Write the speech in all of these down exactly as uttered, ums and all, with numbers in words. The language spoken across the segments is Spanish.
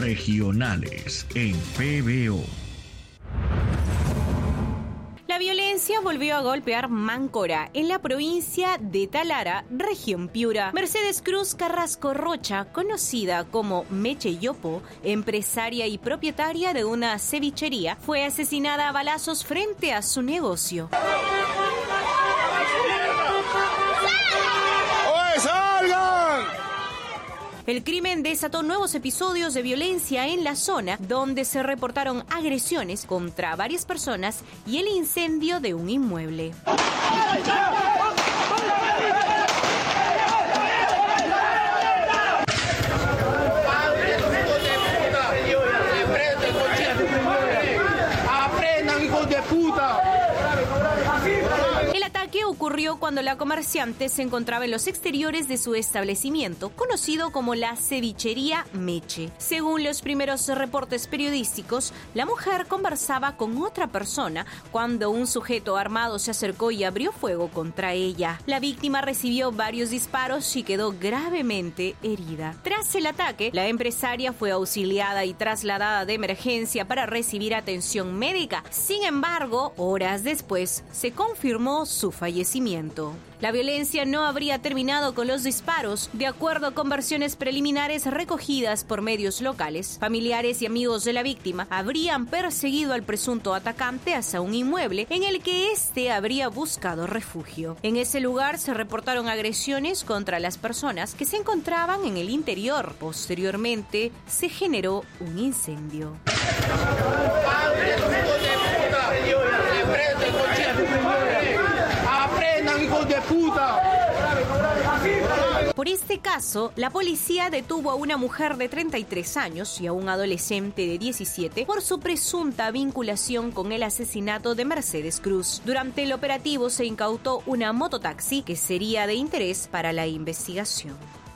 regionales en P B O. La violencia volvió a golpear Máncora, en la provincia de Talara, región Piura. Mercedes Cruz Carrasco Rocha, conocida como Meche Yopo, empresaria y propietaria de una cevichería, fue asesinada a balazos frente a su negocio. ¡Oye, salgan! El crimen desató nuevos episodios de violencia en la zona, donde se reportaron agresiones contra varias personas y el incendio de un inmueble. ¡Aprendan, hijos de puta! El ataque ocurrió cuando la comerciante se encontraba en los exteriores de su establecimiento, conocido como la cevichería Meche. Según los primeros reportes periodísticos, la mujer conversaba con otra persona cuando un sujeto armado se acercó y abrió fuego contra ella. La víctima recibió varios disparos y quedó gravemente herida. Tras el ataque, la empresaria fue auxiliada y trasladada de emergencia para recibir atención médica. Sin embargo, horas después, se confirmó su fallecimiento. La violencia no habría terminado con los disparos. De acuerdo con versiones preliminares recogidas por medios locales, familiares y amigos de la víctima habrían perseguido al presunto atacante hasta un inmueble en el que éste habría buscado refugio. En ese lugar se reportaron agresiones contra las personas que se encontraban en el interior. Posteriormente, se generó un incendio. ¡Aprendan, hijos de puta! Por este caso, la policía detuvo a una mujer de treinta y tres años y a un adolescente de diecisiete por su presunta vinculación con el asesinato de Mercedes Cruz. Durante el operativo se incautó una mototaxi que sería de interés para la investigación.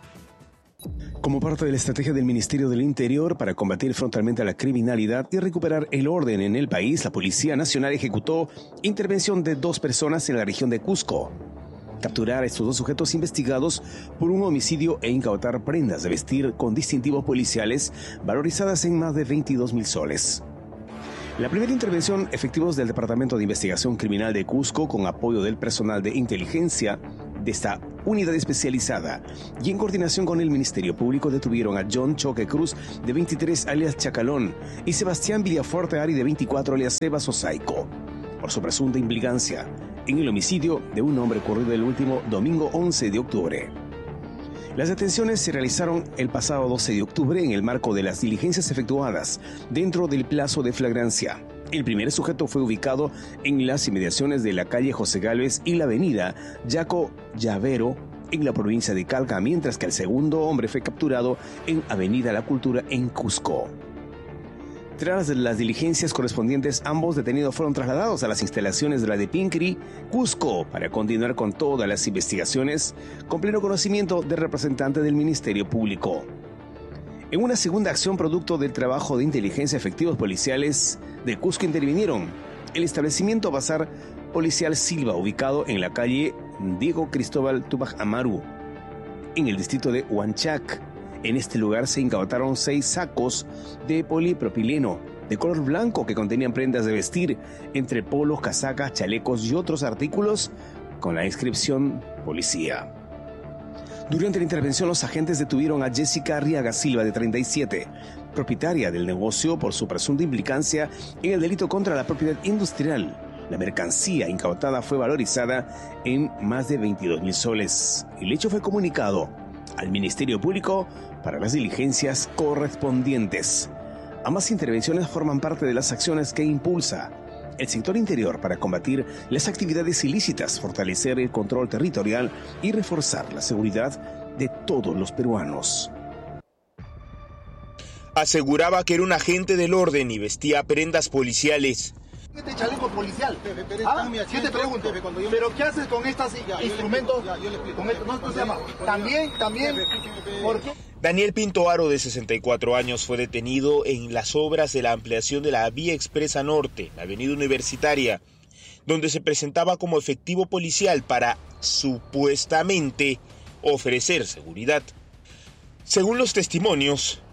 Como parte de la estrategia del Ministerio del Interior para combatir frontalmente a la criminalidad y recuperar el orden en el país, la Policía Nacional ejecutó intervención de dos personas en la región de Cusco. Capturar a estos dos sujetos investigados por un homicidio e incautar prendas de vestir con distintivos policiales valorizadas en más de veintidós mil soles. La primera intervención, efectivos del Departamento de Investigación Criminal de Cusco, con apoyo del personal de inteligencia de esta unidad especializada y en coordinación con el Ministerio Público, detuvieron a John Choque Cruz, de veintitrés, alias Chacalón, y Sebastián Villafuerte Ari, de veinticuatro, alias Sebas Osaico, por su presunta implicancia en el homicidio de un hombre ocurrido el último domingo once de octubre. Las detenciones se realizaron el pasado doce de octubre en el marco de las diligencias efectuadas dentro del plazo de flagrancia. El primer sujeto fue ubicado en las inmediaciones de la calle José Gálvez y la avenida Yaco Llavero en la provincia de Calca, mientras que el segundo hombre fue capturado en avenida La Cultura en Cusco. Tras las diligencias correspondientes, ambos detenidos fueron trasladados a las instalaciones de la de Pincri, Cusco, para continuar con todas las investigaciones, con pleno conocimiento del representante del Ministerio Público. En una segunda acción producto del trabajo de inteligencia, efectivos policiales de Cusco intervinieron el establecimiento Bazar Policial Silva, ubicado en la calle Diego Cristóbal Tupac Amaru, en el distrito de Huanchac. En este lugar se incautaron seis sacos de polipropileno de color blanco que contenían prendas de vestir, entre polos, casacas, chalecos y otros artículos con la inscripción policía. Durante la intervención, los agentes detuvieron a Jessica Arriaga Silva, de treinta y siete, propietaria del negocio, por su presunta implicancia en el delito contra la propiedad industrial. La mercancía incautada fue valorizada en más de veintidós mil soles. El hecho fue comunicado al Ministerio Público para las diligencias correspondientes. Ambas intervenciones forman parte de las acciones que impulsa el sector interior para combatir las actividades ilícitas, fortalecer el control territorial y reforzar la seguridad de todos los peruanos. Aseguraba que era un agente del orden y vestía prendas policiales. Este chaleco policial. Pepe, pero ¿Ah? mi ¿Qué te pregunto? Pepe, cuando yo ¿Pero me... qué haces con estos ya, instrumentos? Ya, yo le explico. Con esto, ¿no? ¿Cómo se llama? También, también. Pepe, Pepe. ¿Por qué? Daniel Pinto Aro, de sesenta y cuatro años, fue detenido en las obras de la ampliación de la Vía Expresa Norte, la avenida Universitaria, donde se presentaba como efectivo policial para, supuestamente, ofrecer seguridad. Según los testimonios,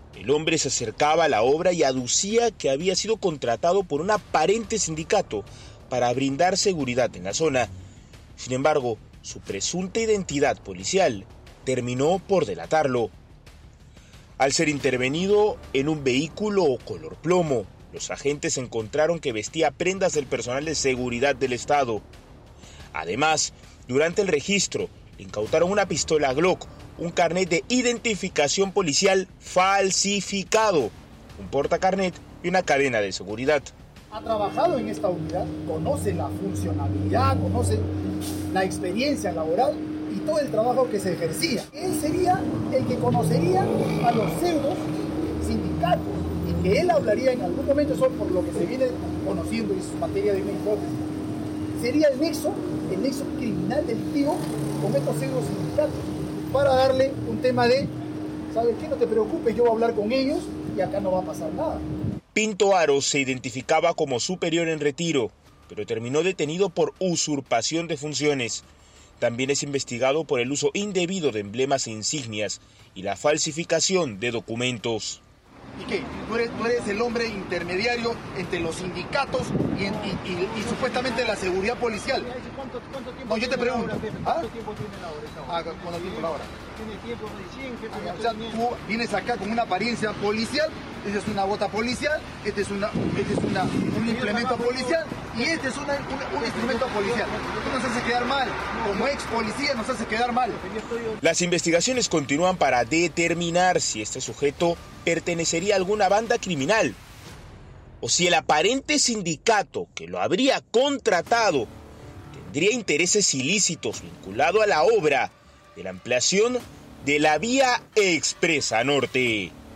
El hombre se acercaba a la obra y aducía que había sido contratado por un aparente sindicato para brindar seguridad en la zona. Sin embargo, su presunta identidad policial terminó por delatarlo. Al ser intervenido en un vehículo color plomo, los agentes encontraron que vestía prendas del personal de seguridad del Estado. Además, durante el registro, le incautaron una pistola Glock, un carnet de identificación policial falsificado, un portacarnet y una cadena de seguridad. Ha trabajado en esta unidad, conoce la funcionalidad, conoce la experiencia laboral y todo el trabajo que se ejercía. Él sería el que conocería a los pseudos sindicatos y que él hablaría en algún momento, eso por lo que se viene conociendo en su materia de una hipótesis. Sería el nexo, el nexo criminal delictivo con estos pseudos sindicatos para darle un tema de, ¿sabes qué? No te preocupes, yo voy a hablar con ellos y acá no va a pasar nada. Pinto Aros se identificaba como superior en retiro, pero terminó detenido por usurpación de funciones. También es investigado por el uso indebido de emblemas e insignias y la falsificación de documentos. ¿Y qué? Tú eres, tú eres el hombre intermediario entre los sindicatos y, en, y, y, y supuestamente la seguridad policial. ¿Cuánto, cuánto tiempo No, yo te tiene la pregunto. hora, jefe? ¿Ah? ¿Cuánto tiempo tiene la hora? esa hora? Ah, ¿cuánto tiempo la hora? Tiene tiempo recién, jefe. Ah, ya o sea, estoy tú vienes acá con una apariencia policial, esta es una bota policial, este es, una, este es una, un implemento policial y este es una, una, un instrumento policial. Tú nos hace quedar mal, como ex policía nos hace quedar mal. Las investigaciones continúan para determinar si este sujeto pertenecería a alguna banda criminal o si el aparente sindicato que lo habría contratado tendría intereses ilícitos vinculados a la obra de la ampliación de la Vía Expresa Norte.